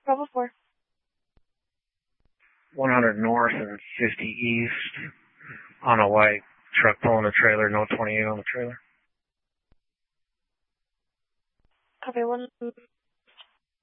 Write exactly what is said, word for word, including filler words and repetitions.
Bravo four. one hundred north and fifty east on a white truck pulling a trailer, no twenty-eight on the trailer. Copy one